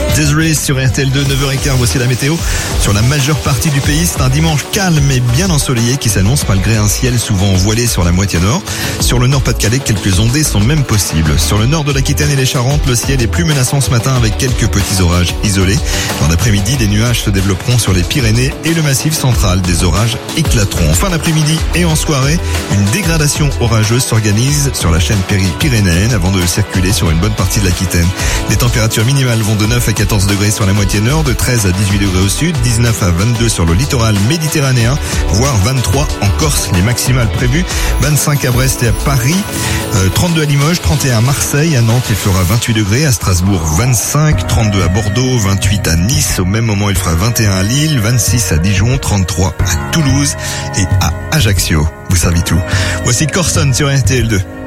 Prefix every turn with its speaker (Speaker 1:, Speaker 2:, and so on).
Speaker 1: Desiree sur RTL2, 9h15, voici la météo. Sur la majeure partie du pays, c'est un dimanche calme et bien ensoleillé qui s'annonce malgré un ciel souvent voilé sur la moitié nord. Sur le Nord-Pas-de-Calais, quelques ondées sont même possibles. Sur le nord de l'Aquitaine et les Charentes, le ciel est plus menaçant ce matin avec quelques petits orages isolés. Dans l'après-midi, des nuages se développeront sur les Pyrénées et le Massif central. Des orages éclateront. En fin d'après-midi et en soirée, une dégradation orageuse s'organise sur la chaîne pyrénéenne avant de circuler sur une bonne partie de l'Aquitaine. Les températures minimales vont de 9 à 14 degrés sur la moitié nord, de 13 à 18 degrés au sud, 19 à 22 sur le littoral méditerranéen, voire 23 en Corse. Les maximales prévues, 25 à Brest et à Paris, 32 à Limoges, 31 à Marseille, à Nantes il fera 28 degrés, à Strasbourg 25, 32 à Bordeaux, 28 à Nice, au même moment il fera 21 à Lille, 26 à Dijon, 33 à Toulouse et à Ajaccio. Vous savez tout. Voici Corson sur RTL2.